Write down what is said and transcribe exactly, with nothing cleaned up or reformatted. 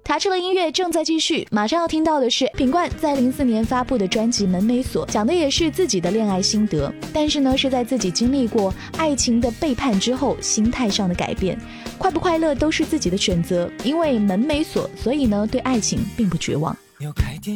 塔吃了音乐正在继续，马上要听到的是品冠在零四年发布的专辑《门没锁》，讲的也是自己的恋爱心得，但是呢是在自己经历过爱情的背叛之后心态上的改变。快不快乐都是自己的选择，因为门没锁，所以呢对爱情并不绝望。 有开店